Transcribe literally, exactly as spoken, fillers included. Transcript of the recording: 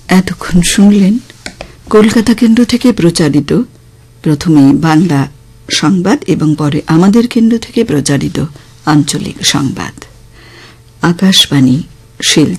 এতক্ষণ শুনলেন কলকাতা কেন্দ্র থেকে প্রচারিত প্রথমে বাংলা সংবাদ এবং পরে আমাদের কেন্দ্র থেকে প্রচারিত আঞ্চলিক সংবাদ। আকাশবাণী শিলচর।